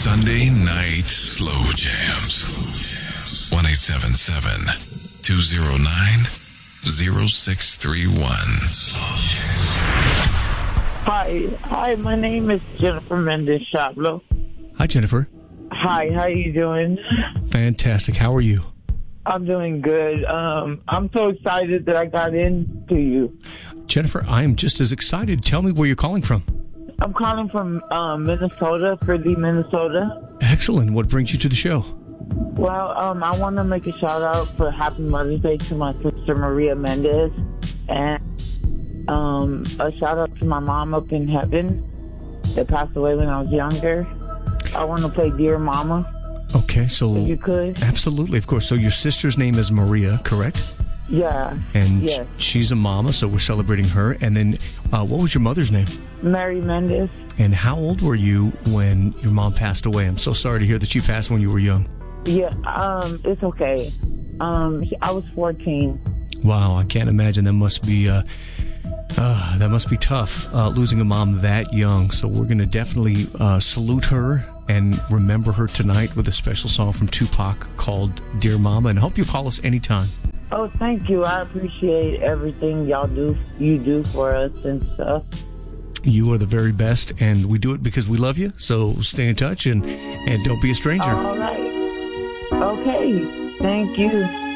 Sunday Night Slow Jams. 1-877-209-0631. Hi, my name is Jennifer Mendez Shablo. Hi, Jennifer. Hi, how you doing? Fantastic. How are you? I'm doing good. I'm so excited that I got into you. Jennifer, I am just as excited. Tell me where you're calling from. I'm calling from Minnesota, Fridley, Minnesota. Excellent. What brings you to the show? Well, I want to make a shout out for Happy Mother's Day to my sister Maria Mendez, and a shout out to my mom up in heaven that passed away when I was younger. I want to play Dear Mama. Okay, so if you could. Absolutely, of course. So your sister's name is Maria, correct? Yeah. And yes. She's a mama, so we're celebrating her. And then, what was your mother's name? Mary Mendez. And how old were you when your mom passed away? I'm so sorry to hear that she passed when you were young. Yeah, it's okay. I was 14. Wow, I can't imagine. That must be tough, losing a mom that young. So we're going to definitely salute her and remember her tonight with a special song from Tupac called Dear Mama. And I hope you call us anytime. Oh, thank you. I appreciate everything you do for us and stuff. You are the very best, and we do it because we love you. So stay in touch and don't be a stranger. All right. Okay. Thank you.